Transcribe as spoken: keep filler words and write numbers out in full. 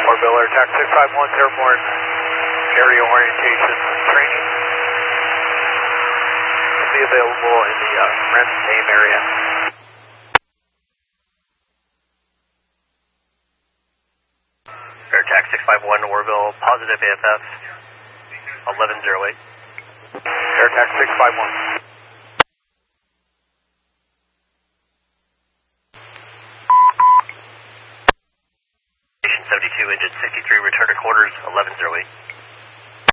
Orbital Air Taxi six five one, airborne area orientation training. Will be available in the uh, R E M name area. Air Taxi six five one, Orbital, positive A F F, eleven oh eight. Air Taxi six five one. seventy-two, engine sixty-three, return to quarters, eleven oh eight.